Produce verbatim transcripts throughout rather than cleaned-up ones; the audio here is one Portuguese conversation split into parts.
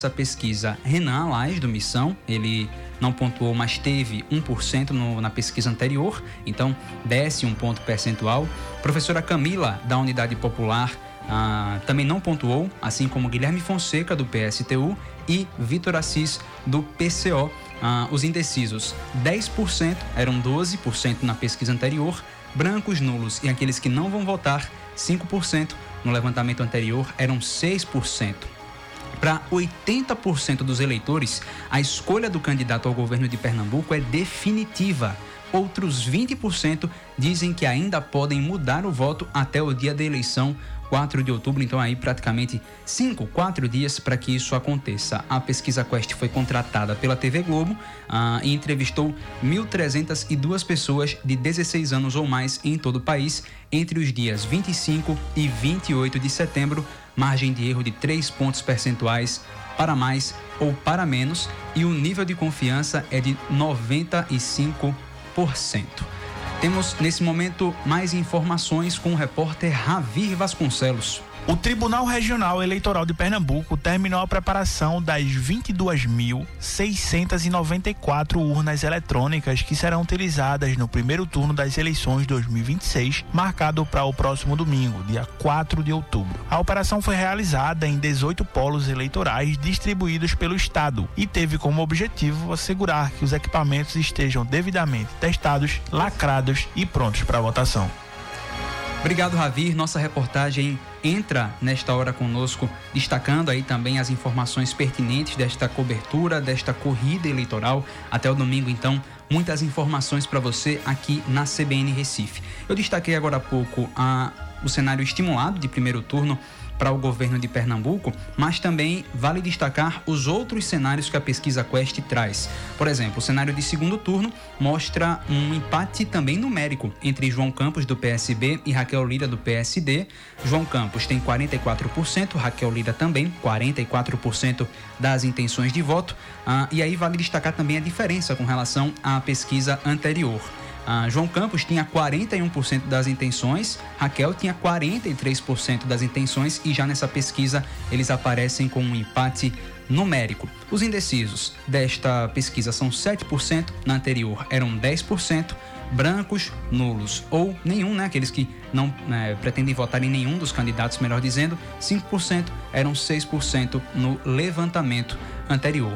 essa pesquisa Renan Lais, do Missão. Ele não pontuou, mas teve um por cento no, na pesquisa anterior, então desce um ponto percentual. Professora Camila, da Unidade Popular, ah, também não pontuou, assim como Guilherme Fonseca, do P S T U, e Vitor Assis, do P C O. Ah, os indecisos, dez por cento, eram doze por cento na pesquisa anterior. Brancos, nulos e aqueles que não vão votar, cinco por cento. No levantamento anterior, eram seis por cento. Para oitenta por cento dos eleitores, a escolha do candidato ao governo de Pernambuco é definitiva. Outros vinte por cento dizem que ainda podem mudar o voto até o dia da eleição, quatro de outubro, então aí praticamente cinco, quatro dias para que isso aconteça. A pesquisa Quest foi contratada pela T V Globo ah, e entrevistou mil trezentas e duas pessoas de dezesseis anos ou mais em todo o país entre os dias vinte e cinco e vinte e oito de setembro, margem de erro de três pontos percentuais para mais ou para menos, e o nível de confiança é de noventa e cinco por cento. Temos, nesse momento, mais informações com o repórter Ravir Vasconcelos. O Tribunal Regional Eleitoral de Pernambuco terminou a preparação das vinte e duas mil seiscentas e noventa e quatro urnas eletrônicas que serão utilizadas no primeiro turno das eleições dois mil e vinte e seis, marcado para o próximo domingo, dia quatro de outubro. A operação foi realizada em dezoito polos eleitorais distribuídos pelo Estado e teve como objetivo assegurar que os equipamentos estejam devidamente testados, lacrados e prontos para votação. Obrigado, Ravir. Nossa reportagem entra nesta hora conosco, destacando aí também as informações pertinentes desta cobertura, desta corrida eleitoral até o domingo. Então, muitas informações para você aqui na C B N Recife. Eu destaquei agora há pouco a, o cenário estimulado de primeiro turno para o governo de Pernambuco, mas também vale destacar os outros cenários que a pesquisa Quest traz. Por exemplo, o cenário de segundo turno mostra um empate também numérico entre João Campos, do P S B, e Raquel Lira, do P S D. João Campos tem quarenta e quatro por cento, Raquel Lira também, quarenta e quatro por cento das intenções de voto. Ah, e aí vale destacar também a diferença com relação à pesquisa anterior. Ah, João Campos tinha quarenta e um por cento das intenções, Raquel tinha quarenta e três por cento das intenções, e já nessa pesquisa eles aparecem com um empate numérico. Os indecisos desta pesquisa são sete por cento, na anterior eram dez por cento. Brancos, nulos ou nenhum, né? Aqueles que não né, pretendem votar em nenhum dos candidatos, melhor dizendo, cinco por cento, eram seis por cento no levantamento anterior.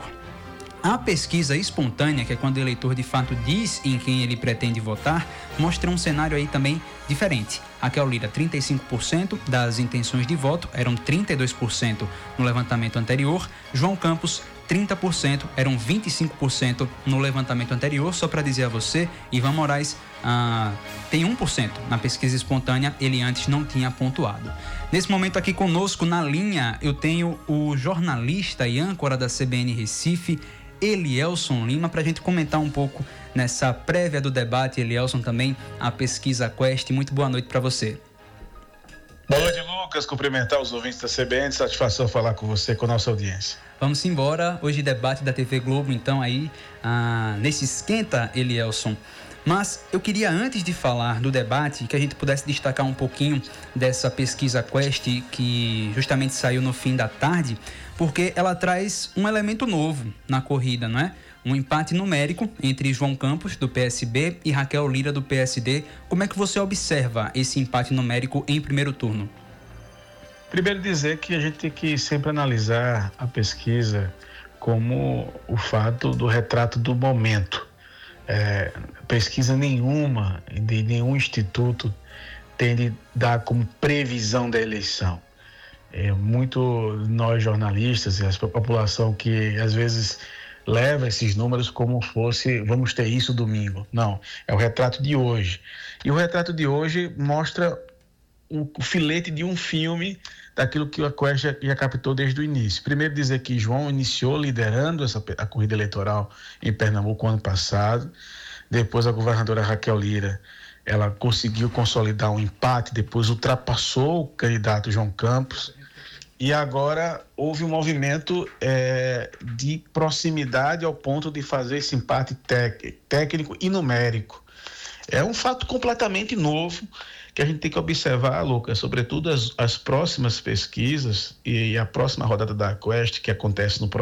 A pesquisa espontânea, que é quando o eleitor de fato diz em quem ele pretende votar, mostra um cenário aí também diferente. Raquel Lira, trinta e cinco por cento das intenções de voto, eram trinta e dois por cento no levantamento anterior. João Campos, trinta por cento, eram vinte e cinco por cento no levantamento anterior. Só para dizer a você, Ivan Moraes ah, tem um por cento na pesquisa espontânea, ele antes não tinha pontuado. Nesse momento aqui conosco na linha, eu tenho o jornalista e âncora da C B N Recife, Elielson Lima, para a gente comentar um pouco nessa prévia do debate. Elielson, também a pesquisa Quest. Muito boa noite para você. Boa noite, Lucas. Cumprimentar os ouvintes da C B N. Satisfação falar com você, com a nossa audiência. Vamos embora. Hoje debate da T V Globo, então aí ah, nesse esquenta, Elielson. Mas eu queria, antes de falar do debate, que a gente pudesse destacar um pouquinho dessa pesquisa Quest, que justamente saiu no fim da tarde, porque ela traz um elemento novo na corrida, não é? Um empate numérico entre João Campos, do P S B, e Raquel Lira, do P S D. Como é que você observa esse empate numérico em primeiro turno? Primeiro dizer que a gente tem que sempre analisar a pesquisa como o fato do retrato do momento. É, pesquisa nenhuma de nenhum instituto tem de dar como previsão da eleição. É, muito nós jornalistas e a população que às vezes leva esses números como fosse vamos ter isso domingo. Não, é o retrato de hoje. E o retrato de hoje mostra o filete de um filme daquilo que a Quest já, já captou desde o início. Primeiro dizer que João iniciou liderando essa, a corrida eleitoral em Pernambuco ano passado. Depois a governadora Raquel Lira, ela conseguiu consolidar um empate, depois ultrapassou o candidato João Campos. E agora houve um movimento é, de proximidade ao ponto de fazer esse empate tec, técnico e numérico. É um fato completamente novo que a gente tem que observar, Lucas, sobretudo as, as próximas pesquisas e a próxima rodada da Quest, que acontece no próximo